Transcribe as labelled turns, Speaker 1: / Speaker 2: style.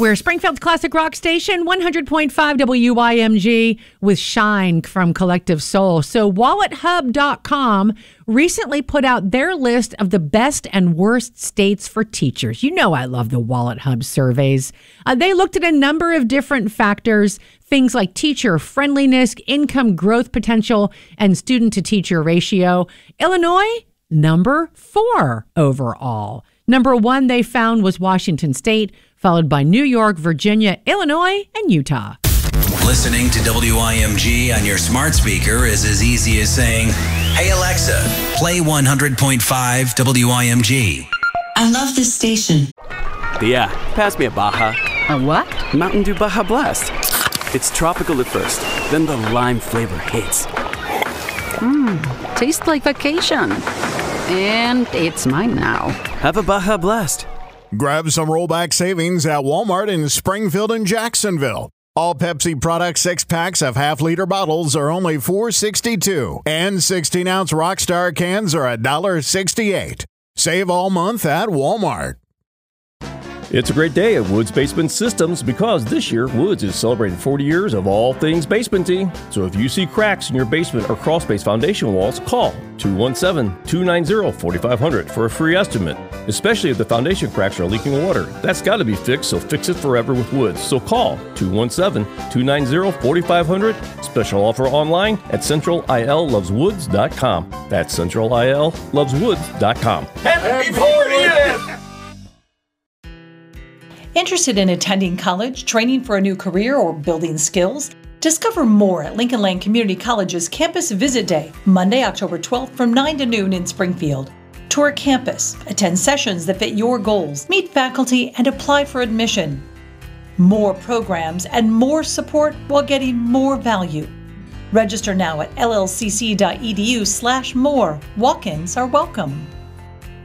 Speaker 1: We're Springfield's classic rock station, 100.5 WYMG with Shine from Collective Soul. So WalletHub.com recently put out their list of the best and worst states for teachers. You know I love the Wallet Hub surveys. They looked at a number of different factors, things like teacher friendliness, income growth potential, and student-to-teacher ratio. Illinois, number 4 overall. Number 1 they found was Washington State, followed by New York, Virginia, Illinois, and Utah.
Speaker 2: Listening to WYMG on your smart speaker is as easy as saying, "Hey Alexa, play 100.5 WYMG."
Speaker 3: I love this station.
Speaker 4: Yeah, pass me a Baja.
Speaker 5: A what?
Speaker 4: Mountain Dew Baja Blast. It's tropical at first, then the lime flavor hits.
Speaker 5: Tastes like vacation. And it's mine now.
Speaker 4: Have a Baja Blast.
Speaker 6: Grab some rollback savings at Walmart in Springfield and Jacksonville. All Pepsi product 6-packs of half-liter bottles are only $4.62, and 16-ounce Rockstar cans are $1.68. Save all month at Walmart.
Speaker 7: It's a great day at Woods Basement Systems because this year Woods is celebrating 40 years of all things basementy. So if you see cracks in your basement or crawl space foundation walls, call 217-290-4500 for a free estimate. Especially if the foundation cracks are leaking water. That's got to be fixed, so fix it forever with Woods. So call 217-290-4500. Special offer online at centralilloveswoods.com. That's centralilloveswoods.com.
Speaker 8: Happy 40th!
Speaker 9: Interested in attending college, training for a new career, or building skills? Discover more at Lincoln Land Community College's Campus Visit Day, Monday, October 12th from 9 to noon in Springfield. Tour campus, attend sessions that fit your goals, meet faculty, and apply for admission. More programs and more support while getting more value. Register now at llcc.edu/more. Walk-ins are welcome.